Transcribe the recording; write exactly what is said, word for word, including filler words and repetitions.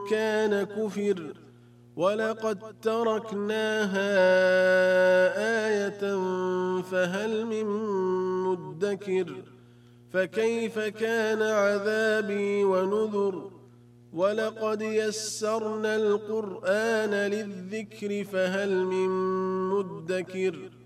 كان كفر ولقد تركناها آية فهل من مدكر فكيف كان عذابي ونذر ولقد يسرنا القرآن للذكر فهل من مدكر